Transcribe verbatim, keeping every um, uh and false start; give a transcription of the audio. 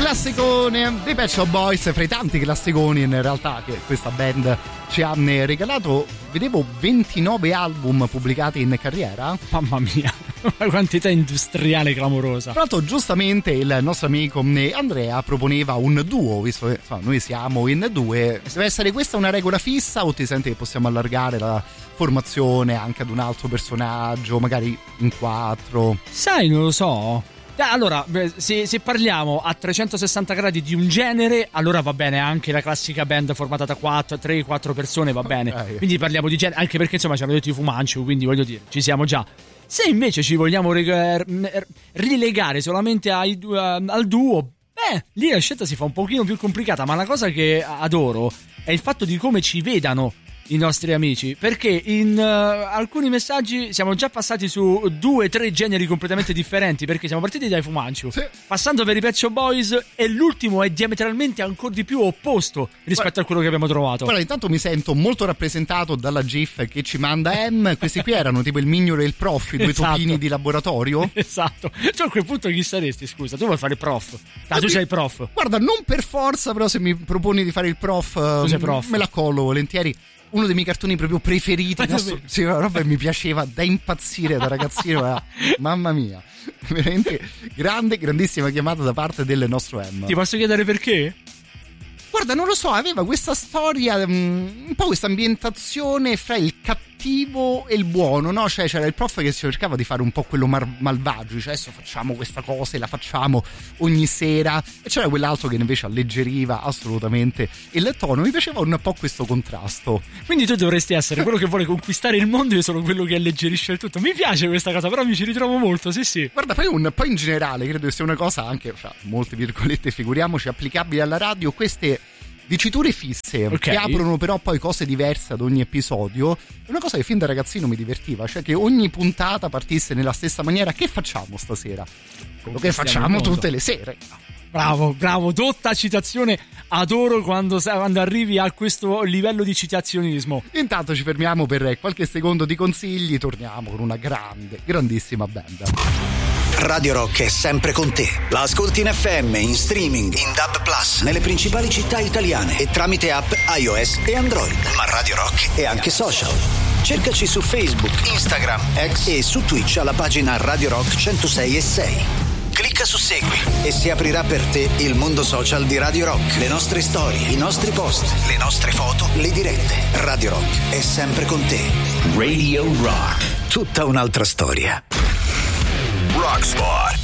Classicone dei Pet Shop Boys, fra i tanti classiconi in realtà che questa band ci ha regalato. Vedevo ventinove album pubblicati in carriera. Mamma mia, una quantità industriale clamorosa. Tra l'altro giustamente il nostro amico Andrea proponeva un duo, visto che insomma, noi siamo in due. Deve essere questa una regola fissa o ti senti che possiamo allargare la formazione anche ad un altro personaggio, magari in quattro? Sai, non lo so. Allora, se, se parliamo a trecentosessanta gradi di un genere, allora va bene anche la classica band formata da quattro, tre quattro persone, va bene. Okay. Quindi parliamo di genere, anche perché insomma ci hanno detto i Fumanchu, quindi voglio dire, ci siamo già. Se invece ci vogliamo rilegare solamente ai, uh, al duo, beh, lì la scelta si fa un pochino più complicata, ma la cosa che adoro è il fatto di come ci vedano i nostri amici, perché in uh, alcuni messaggi siamo già passati su due tre generi completamente differenti, perché siamo partiti dai Fumanchu, sì, passando per i Pet Shop Boys, e l'ultimo è diametralmente ancora di più opposto rispetto guarda, a quello che abbiamo trovato. Guarda, intanto mi sento molto rappresentato dalla GIF che ci manda M. Questi qui erano tipo il mignolo e il prof, i due esatto. topini di laboratorio. Esatto. Tu a quel punto chi saresti, scusa? Tu vuoi fare il prof? Ah, tu sei il prof. Guarda, non per forza, però se mi proponi di fare il prof, tu sei prof. Me la collo volentieri. Uno dei miei cartoni proprio preferiti, asso- sì, una roba che mi piaceva da impazzire da ragazzino, era, mamma mia, veramente grande, grandissima chiamata da parte del nostro M. Ti posso chiedere perché? Guarda, non lo so, aveva questa storia, um, un po' questa ambientazione fra il cattivo e il buono, no? Cioè c'era il prof che cercava di fare un po' quello mar- malvagio, dice adesso facciamo questa cosa e la facciamo ogni sera, e c'era quell'altro che invece alleggeriva assolutamente il tono. Mi piaceva un po' questo contrasto. Quindi tu dovresti essere quello che vuole conquistare il mondo e io sono quello che alleggerisce il tutto. Mi piace questa cosa, però mi ci ritrovo molto, sì sì. Guarda, poi un po' in generale credo che sia una cosa anche, fra molte virgolette figuriamoci, applicabile alla radio, queste diciture fisse, okay, che aprono però poi cose diverse ad ogni episodio. È una cosa che fin da ragazzino mi divertiva, cioè che ogni puntata partisse nella stessa maniera. Che facciamo stasera? Quello che facciamo tutte le sere. Bravo, bravo, dotta citazione. Adoro quando, quando arrivi a questo livello di citazionismo. Intanto ci fermiamo per qualche secondo di consigli, torniamo con una grande, grandissima band. Radio Rock è sempre con te. La ascolti in F M, in streaming, in D A B plus, nelle principali città italiane e tramite app iOS e Android. Ma Radio Rock è anche social. Cercaci su Facebook, Instagram, X e su Twitch alla pagina Radio Rock centosei e sei. Clicca su Segui e si aprirà per te il mondo social di Radio Rock. Le nostre storie, i nostri post, le nostre foto, le dirette. Radio Rock è sempre con te. Radio Rock. Tutta un'altra storia. Rock Spot.